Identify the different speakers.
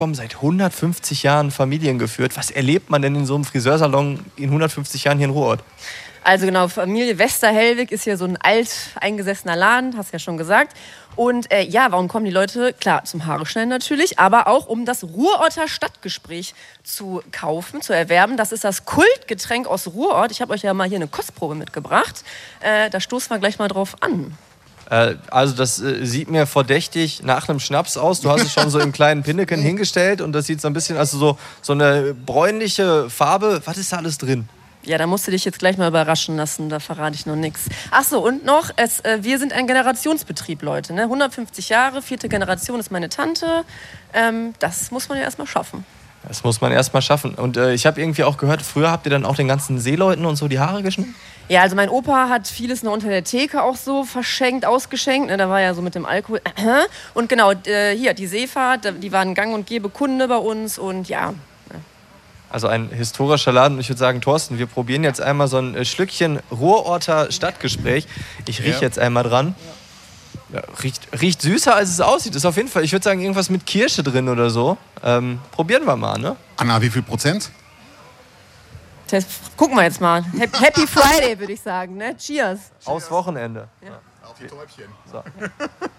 Speaker 1: Seit 150 Jahren familiengeführt. Was erlebt man denn in so einem Friseursalon in 150 Jahren hier in Ruhrort?
Speaker 2: Also genau, Familie Westerhellwig ist hier so ein alteingesessener Laden, hast du ja schon gesagt. Und warum kommen die Leute? Klar, zum Haare schneiden natürlich, aber auch um das Ruhrorter Stadtgespräch zu kaufen, zu erwerben. Das ist das Kultgetränk aus Ruhrort. Ich habe euch ja mal hier eine Kostprobe mitgebracht. Da stoßen wir gleich mal drauf an.
Speaker 1: Also das sieht mir verdächtig nach einem Schnaps aus. Du hast es schon so im kleinen Pinneken hingestellt und das sieht so ein bisschen, also so eine bräunliche Farbe. Was ist da alles drin?
Speaker 2: Ja, da musst du dich jetzt gleich mal überraschen lassen, da verrate ich noch nichts. Ach so, und noch, wir sind ein Generationsbetrieb, Leute. Ne? 150 Jahre, 4. Generation ist meine Tante. Das muss man ja erstmal schaffen.
Speaker 1: Das muss man erstmal schaffen. Und ich habe irgendwie auch gehört, früher habt ihr dann auch den ganzen Seeleuten und so die Haare geschnitten?
Speaker 2: Ja, also mein Opa hat vieles noch unter der Theke auch so verschenkt, ausgeschenkt. Ne, da war ja so mit dem Alkohol. Und genau, hier, die Seefahrt, die waren gang und gäbe Kunde bei uns und ja.
Speaker 1: Also ein historischer Laden. Ich würde sagen, Thorsten, wir probieren jetzt einmal so ein Schlückchen Ruhrorter Stadtgespräch. Ich rieche jetzt einmal dran. Ja, riecht süßer, als es aussieht. Ist auf jeden Fall, ich würde sagen, irgendwas mit Kirsche drin oder so. Probieren wir mal, ne?
Speaker 3: Anna, wie viel Prozent?
Speaker 2: Das gucken wir jetzt mal. Happy Friday, würde ich sagen. Ne? Cheers.
Speaker 1: Aufs Wochenende.
Speaker 2: Ja.
Speaker 3: Auf die Täubchen.
Speaker 1: So.